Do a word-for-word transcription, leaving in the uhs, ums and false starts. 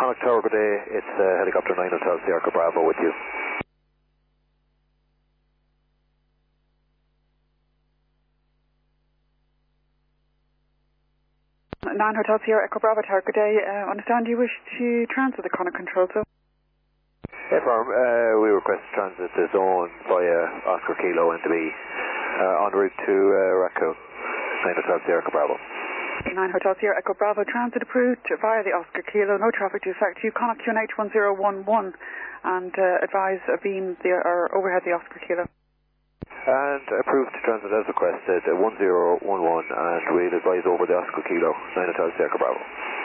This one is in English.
Connacht Tower, good day. It's uh, helicopter nine Hotel Sierra Bravo with you. nine Hotel Sierra Echo Bravo Tower, good day. I uh, understand you wish to transfer the Connacht control zone. Yeah, firm. Uh, we request transit the zone via Oscar Kilo and to be uh, en route to uh, Raccoon. nine Hotel Sierra Bravo. nine Hotel Sierra Echo Bravo, transit approved via the Oscar Kilo, no traffic to affect you. Connacht Q N H one zero one one, and uh, advise uh, beam the, or overhead the Oscar Kilo. And approved transit as requested, uh, one zero one one, and we'll advise over the Oscar Kilo, nine Hotel Sierra Bravo.